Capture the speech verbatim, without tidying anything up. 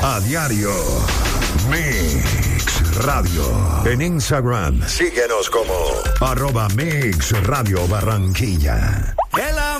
A diario. Mix Radio. En Instagram, síguenos como arroba Mix Radio Barranquilla. El